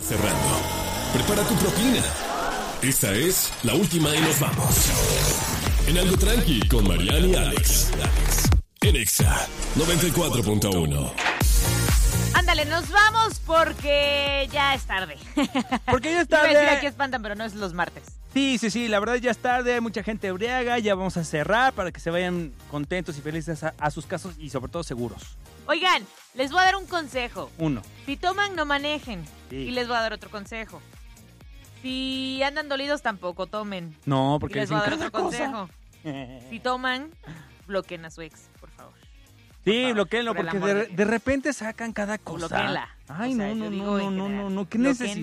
cerrando. Prepara tu propina. Esta es la última y nos vamos. En Algo Tranqui con Mariana y Alex. En Exa 94.1. Ándale, nos vamos porque ya es tarde. Porque ya es Iba a decir, tarde. aquí espantan, pero no es los martes. Sí, la verdad ya es tarde, hay mucha gente embriaga, ya vamos a cerrar para que se vayan contentos y felices a sus casos y sobre todo seguros. Oigan, les voy a dar un consejo. 1. Si toman, no manejen. Sí. Y les voy a dar otro consejo. Si andan dolidos, tampoco tomen. No, Y porque les voy a dar dicen otro cada cosa. consejo. Si toman, bloqueen a su ex, por favor. Sí, favor, bloqueenlo, por el porque amor de de Dios. repente sacan cada cosa. Bloquéenla. Ay, O sea, yo digo en general, no, qué bloqueen